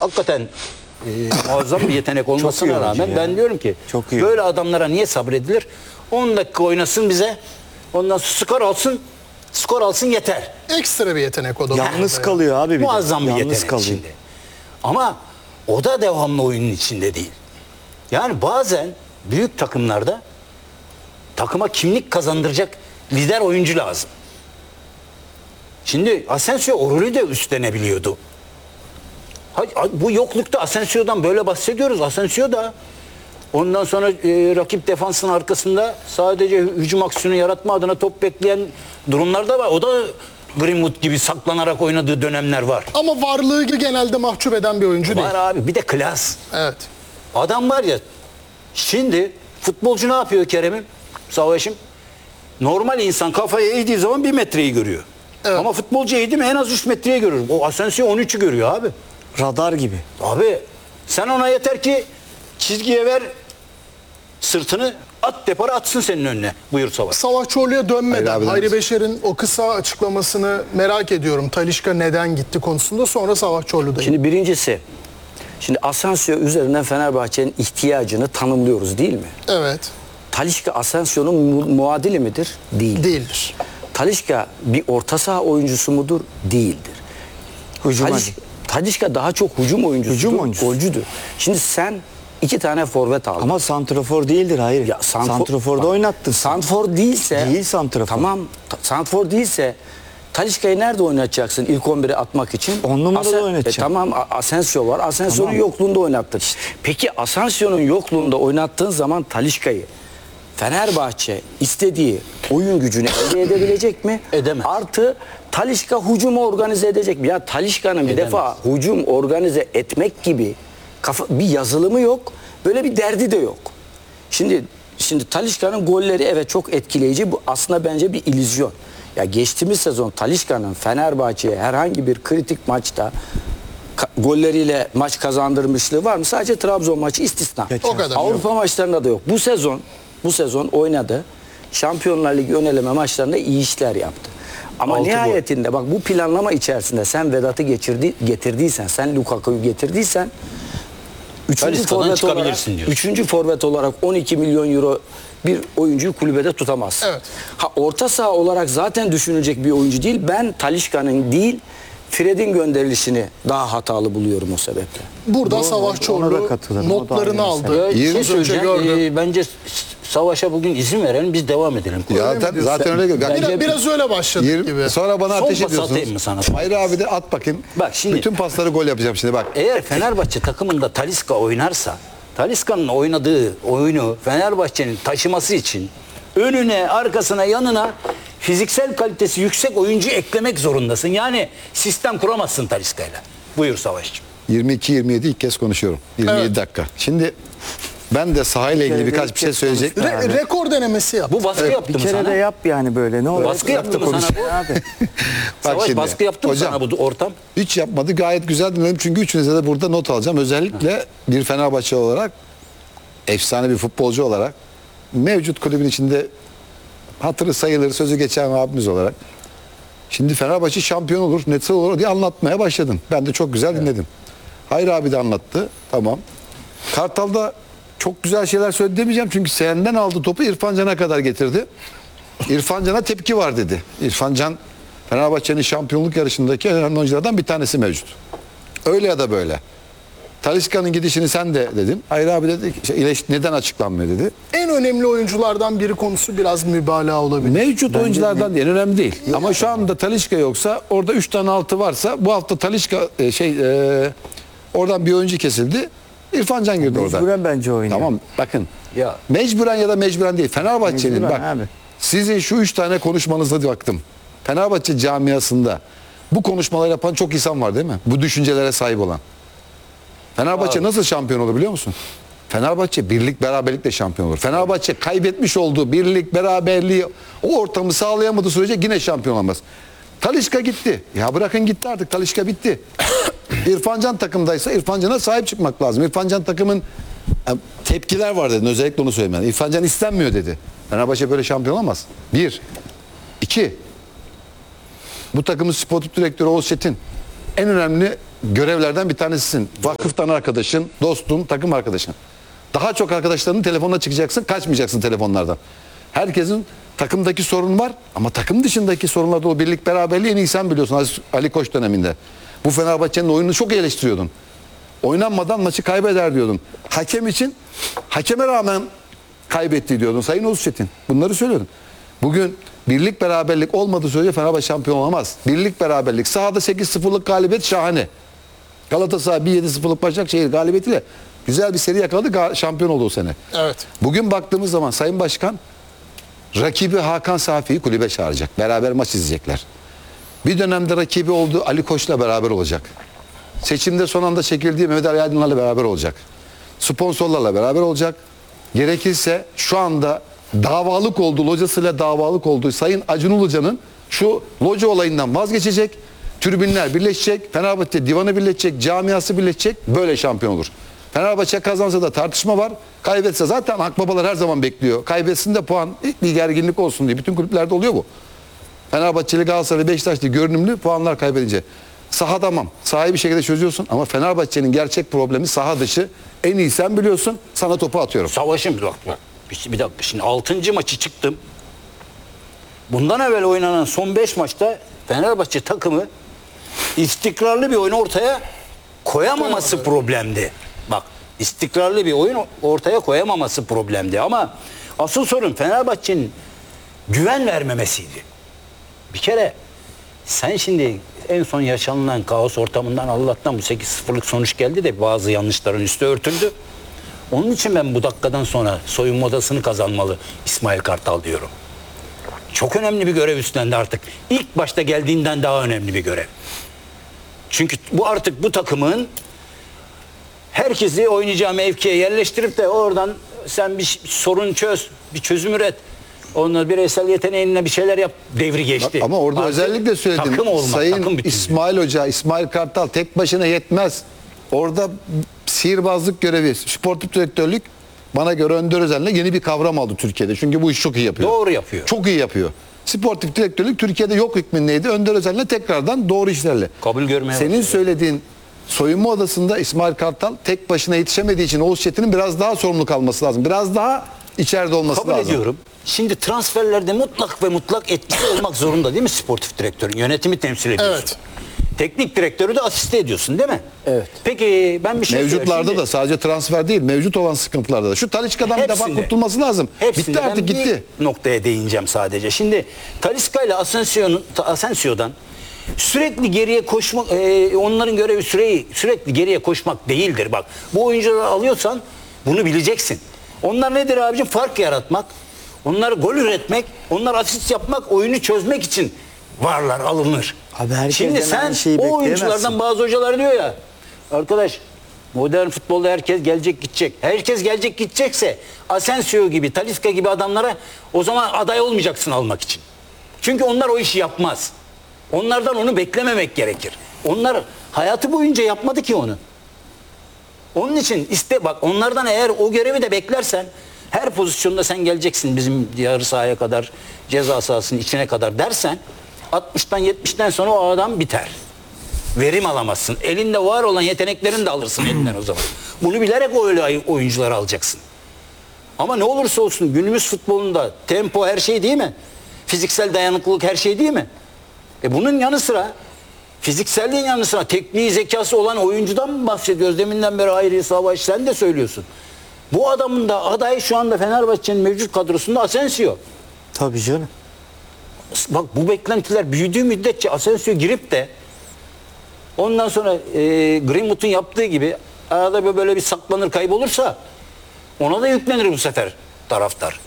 hakikaten muazzam bir yetenek olmasına oyuncu rağmen ya. ben diyorum ki Çok iyi. böyle adamlara niye sabredilir? 10 dakika oynasın bize. Ondan sonra skor alsın yeter. Ekstra bir yetenek o da. Yalnız kalıyor abi bir de. Muazzam bir Yalnız yetenek kalıyor. şimdi. Ama o da devamlı oyunun içinde değil. Yani bazen büyük takımlarda takıma kimlik kazandıracak lider oyuncu lazım. Şimdi Asensio o rolü de üstlenebiliyordu. Bu yoklukta Asensio'dan böyle bahsediyoruz. Asensio da ondan sonra rakip defansın arkasında sadece hücum aksiyonu yaratma adına top bekleyen durumlar da var. O da Greenwood gibi saklanarak oynadığı dönemler var. Ama varlığı genelde mahcup eden bir oyuncu değil. Var abi, bir de klas. Evet. Adam var ya, şimdi futbolcu ne yapıyor Kerem'im, Savaş'ım? Normal insan kafaya eğdiği zaman 1 metreyi görüyor. Evet. Ama futbolcu eğdi mi en az 3 metreye görür. O Asensio 13'ü görüyor abi. Radar gibi. Abi sen ona yeter ki çizgiye ver sırtını, at depara atsın senin önüne. Buyur Savaş. Savaş Çorlu'ya dönmeden Hayri abi, Hayri Beşer'in o kısa açıklamasını merak ediyorum. Talisca neden gitti konusunda, sonra Savaş Çorlu'dayım. Şimdi birincisi, şimdi Asensio üzerinden Fenerbahçe'nin ihtiyacını tanımlıyoruz değil mi? Evet. Talisca Asensio'nun muadili midir? Değil. Değildir. Talisca bir orta saha oyuncusu mudur? Değildir. Hücum Talisca daha çok hücum oyuncusudur. Hücum oyuncusu. Golcüdür. Şimdi sen 2 tane forvet aldın. Ama santrafor değildir, hayır. Ya Santrafor'da oynattın. Santrafor değilse... Değil santrafor. Tamam. Santrafor değilse Talisca'yı nerede oynatacaksın ilk 11'e atmak için? 10 numarada oynatacağım. Tamam, Asensio var. Asensio'nun Tamam. yokluğunda oynattın. Peki Asensio'nun yokluğunda oynattığın zaman Talisca'yı Fenerbahçe istediği oyun gücünü elde edebilecek mi? Edemez. Artı Talisca hücumu organize edecek mi? Ya Talisca'nın bir defa hücum organize etmek gibi bir yazılımı yok. Böyle bir derdi de yok. Şimdi Talisca'nın golleri evet çok etkileyici. Bu aslında bence bir illüzyon. Ya geçtiğimiz sezon Talisca'nın Fenerbahçe'ye herhangi bir kritik maçta golleriyle maç kazandırmışlığı var mı? Sadece Trabzon maçı istisna. O kadar. Avrupa maçlarında da yok. Bu sezon oynadı. Şampiyonlar Ligi ön eleme maçlarında iyi işler yaptı. Ama 6 nihayetinde bak bu planlama içerisinde sen Vedat'ı getirdiysen, sen Lukaku'yu getirdiysen Talisca'dan çıkabilirsin diyorsun. 3. forvet olarak 12 milyon euro bir oyuncuyu kulübede tutamazsın. Evet. Orta saha olarak zaten düşünülecek bir oyuncu değil. Ben Talisca'nın değil Fred'in gönderilişini daha hatalı buluyorum o sebeple. Burada Savaş ona da Çorlu katılırım. O da notlarını ayrı aldı. Ya, Az önce söyleyeceğim, gördüm. bence Savaş'a bugün izin verelim, biz devam edelim. Zaten öyle. Biraz öyle başladık gibi. Sonra bana Son ateş pas atayım mı ediyorsunuz. sana? Hayır abi de at bakayım. Bak şimdi- Bütün pasları gol yapacağım şimdi bak. Eğer Fenerbahçe takımında Talisca oynarsa, Talisca'nın oynadığı oyunu Fenerbahçe'nin taşıması için önüne, arkasına, yanına fiziksel kalitesi yüksek oyuncu eklemek zorundasın. Yani sistem kuramazsın Talisca'yla. Buyur Savaş'cığım. 22-27 ilk kez konuşuyorum. 27 Evet. dakika. Şimdi ben de sahayla ilgili birkaç bir şey söyleyecek. Rekor denemesi yaptı. Bu baskı yaptı Bir mı kere sana? de yap yani böyle. Ne olur. Baskı yaptı mı sana bu? Abi. Savaş şimdi, baskı yaptı mı hocam, sana bu ortam? Hiç yapmadı. Gayet güzel dinledim. Çünkü üçünüze de burada not alacağım. Özellikle bir Fenerbahçe olarak, efsane bir futbolcu olarak, mevcut kulübün içinde hatırı sayılır, sözü geçen abimiz olarak. Şimdi Fenerbahçe şampiyon olur, net olur diye anlatmaya başladın. Ben de çok güzel dinledim. Hayır abi de anlattı. Tamam. Kartal'da çok güzel şeyler söyledi demeyeceğim. Çünkü senden aldı topu İrfan Can'a kadar getirdi. İrfan Can'a tepki var dedi. İrfan Can Fenerbahçe'nin şampiyonluk yarışındaki en önemli oyunculardan bir tanesi mevcut. Öyle ya da böyle. Talisca'nın gidişini sen de dedin. Hayır abi dedi neden açıklanmıyor dedi. En önemli oyunculardan biri konusu biraz mübalağa olabilir. Mevcut oyunculardan değil, önemli değil. Ama şu anda Talisca yoksa, orada 3 tane altı varsa, bu hafta Talisca oradan bir oyuncu kesildi. İrfan Can girdi orada. Mecburen bence oynuyor. Tamam bakın. Ya. Mecburen ya da mecburen değil. Fenerbahçe'nin Mecburen bak abi. sizin şu 3 tane konuşmanıza baktım. Fenerbahçe camiasında bu konuşmaları yapan çok insan var değil mi? Bu düşüncelere sahip olan. Fenerbahçe nasıl şampiyon olur biliyor musun? Fenerbahçe birlik beraberlikle şampiyon olur. Fenerbahçe kaybetmiş olduğu birlik beraberliği o ortamı sağlayamadığı sürece yine şampiyon olamaz. Talisca gitti. Ya bırakın gitti artık, Talisca bitti. İrfan Can takımdaysa İrfan Can'a sahip çıkmak lazım. İrfan Can takımın tepkiler var dedin, özellikle onu söylemem. İrfan Can istenmiyor dedi. Fenerbahçe böyle şampiyon olamaz. 1. 2. Bu takımın spor direktörü Oğuz Çetin en önemli görevlerden bir tanesisin. Vakıftan arkadaşın, dostun, takım arkadaşın. Daha çok arkadaşlarının telefonuna çıkacaksın, kaçmayacaksın telefonlardan. Herkesin takımdaki sorun var ama takım dışındaki sorunlarda o birlik beraberliği en iyi sen biliyorsun Ali Koç döneminde. Bu Fenerbahçe'nin oyununu çok iyi eleştiriyordun. Oynanmadan maçı kaybeder diyordun. Hakem için hakeme rağmen kaybetti diyordun Sayın Oğuz Çetin. Bunları söylüyordun. Bugün birlik beraberlik olmadığı sürece Fenerbahçe şampiyon olamaz. Birlik beraberlik. Sahada 8-0'lık galibiyet şahane. Galatasaray 1-7-0'lık Başakşehir galibiyetiyle güzel bir seri yakaladı, şampiyon oldu o sene. Evet. Bugün baktığımız zaman Sayın Başkan rakibi Hakan Safi'yi kulübe çağıracak. Beraber maç izleyecekler. Bir dönemde rakibi olduğu Ali Koç'la beraber olacak. Seçimde son anda çekildiği Mehmet Ali Aydınlar'la beraber olacak. Sponsorlarla beraber olacak. Gerekirse şu anda davalık olduğu, locasıyla davalık olduğu Sayın Acun Ilıcalı'nın şu loca olayından vazgeçecek. Tribünler birleşecek. Fenerbahçe divanı birleşecek. Camiası birleşecek. Böyle şampiyon olur. Fenerbahçe kazansa da tartışma var. Kaybetse zaten akbabalar her zaman bekliyor. Kaybetsin de puan, bir gerginlik olsun diye. Bütün kulüplerde oluyor bu. Fenerbahçeli, Galatasaray, Beşiktaşlı görünümlü puanlar kaybedince. Saha tamam. Sahayı bir şekilde çözüyorsun ama Fenerbahçe'nin gerçek problemi saha dışı. En iyi sen biliyorsun. Sana topu atıyorum. Savaşım bak. Bir dakika. Şimdi 6. maçı çıktım. Bundan evvel oynanan son 5 maçta Fenerbahçe takımı istikrarlı bir oyun ortaya koyamaması problemdi. Bak, istikrarlı bir oyun ortaya koyamaması problemdi ama asıl sorun Fenerbahçe'nin güven vermemesiydi. Bir kere sen şimdi en son yaşanılan kaos ortamından Allah'tan bu 8-0'lık sonuç geldi de bazı yanlışların üstü örtüldü. Onun için ben bu dakikadan sonra soyunma odasını kazanmalı İsmail Kartal diyorum. Çok önemli bir görev üstlendi artık. İlk başta geldiğinden daha önemli bir görev. Çünkü bu artık bu takımın herkesi oynayacağı mevkiye yerleştirip de oradan sen bir sorun çöz, bir çözüm üret. Onunla bireysel yeteneğinle bir şeyler yap devri geçti. Ama orada artık özellikle söyledim. takım olmak, Sayın takım bütünlüğü. İsmail Hoca, İsmail Kartal tek başına yetmez. Orada sihirbazlık görevi, sportif direktörlük bana göre Önder Özen'le yeni bir kavram aldı Türkiye'de. Çünkü bu işi çok iyi yapıyor. Doğru yapıyor. Çok iyi yapıyor. Sportif direktörlük Türkiye'de yok hükmündeydi. Önder Özen'le tekrardan doğru işlerle. Kabul görmeye Senin başladı. söylediğin soyunma odasında İsmail Kartal tek başına yetişemediği için Oğuz Çetin'in biraz daha sorumluluk alması lazım. Biraz daha içeride olması Kabul lazım. ediyorum. Şimdi transferlerde mutlak ve mutlak etkisi olmak zorunda değil mi sportif direktörün? Yönetimi temsil ediyorsun. Evet. Teknik direktörü de asiste ediyorsun değil mi? Evet. Peki ben bir şey Mevcutlarda söyleyeyim. da sadece transfer değil, mevcut olan sıkıntılarda da. Şu Talisca'dan bir defa Hepsinde. kurtulması lazım. Hepsinde Bitti artık ben gitti. bir noktaya değineceğim sadece. Şimdi Talisca ile Asensio'dan sürekli geriye koşmak, onların görevi sürekli geriye koşmak değildir. Bak, bu oyuncuları alıyorsan bunu bileceksin. Onlar nedir abicim? Fark yaratmak, onlar gol üretmek, onlar asist yapmak, oyunu çözmek için varlar, alınır. Abi herkesten Şimdi sen aynı şeyi o bekleyemezsin. oyunculardan bazı hocalar diyor ya, arkadaş modern futbolda herkes gelecek gidecek. Herkes gelecek gidecekse Asensio gibi, Talisca gibi adamlara o zaman aday olmayacaksın almak için. Çünkü onlar o işi yapmaz. Onlardan onu beklememek gerekir. Onlar hayatı boyunca yapmadı ki onu. Onun için bak, onlardan eğer o görevi de beklersen her pozisyonda sen geleceksin bizim yarı sahaya kadar, ceza sahasının içine kadar dersen 60'tan 70'ten sonra o adam biter. Verim alamazsın. Elinde var olan yeteneklerini de alırsın elinden o zaman. Bunu bilerek öyle oyuncuları alacaksın. Ama ne olursa olsun günümüz futbolunda tempo her şey değil mi? Fiziksel dayanıklılık her şey değil mi? Bunun yanı sıra fizikselliğin yanı sıra tekniği, zekası olan oyuncudan mı bahsediyoruz? Deminden beri Hayri Savaş sen de söylüyorsun. Bu adamın da adayı şu anda Fenerbahçe'nin mevcut kadrosunda Asensio. Tabii canım. Bak, bu beklentiler büyüdüğü müddetçe Asensio girip de ondan sonra Greenwood'un yaptığı gibi arada böyle bir saklanır, kaybolursa ona da yüklenir bu sefer taraftar.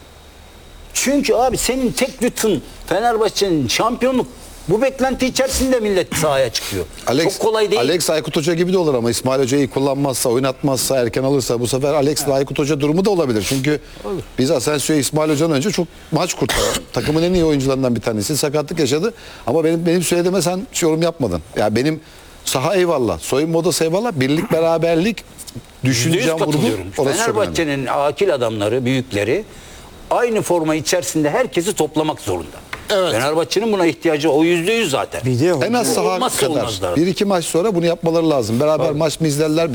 Çünkü abi senin tek lütfun Fenerbahçe'nin şampiyonluk. Bu beklenti içerisinde millet sahaya çıkıyor. Çok kolay değil. Alex Aykut Hoca gibi de olur ama İsmail Hoca'yı kullanmazsa, oynatmazsa, erken alırsa bu sefer Alex ile Aykut Hoca durumu da olabilir. Çünkü biz Asensio'yu İsmail Hoca'dan önce çok maç kurtardı. Takımın en iyi oyuncularından bir tanesi. Sakatlık yaşadı ama benim söylediğime sen hiç yorum yapmadın. Ya benim saha eyvallah, soyunma odası eyvallah, birlik beraberlik, düşüneceğim vurgu. Katılıyorum. Fenerbahçe'nin akil adamları, büyükleri aynı forma içerisinde herkesi toplamak zorunda. Evet. Fenerbahçe'nin buna ihtiyacı o %100 zaten. Bir de En az saha Olmazsa kadar. olmazlar. 1-2 maç sonra bunu yapmaları lazım. Beraber maç mı izlerler?